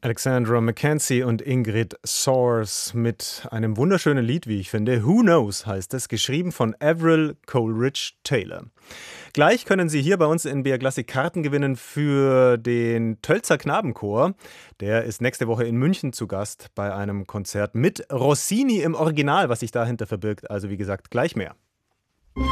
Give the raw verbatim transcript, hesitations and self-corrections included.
Alexandra Mackenzie und Ingrid Soares mit einem wunderschönen Lied, wie ich finde. Who Knows heißt es, geschrieben von Avril Coleridge Taylor. Gleich können Sie hier bei uns in B R Classic Karten gewinnen für den Tölzer Knabenchor. Der ist nächste Woche in München zu Gast bei einem Konzert mit Rossini im Original, was sich dahinter verbirgt. Also wie gesagt, gleich mehr.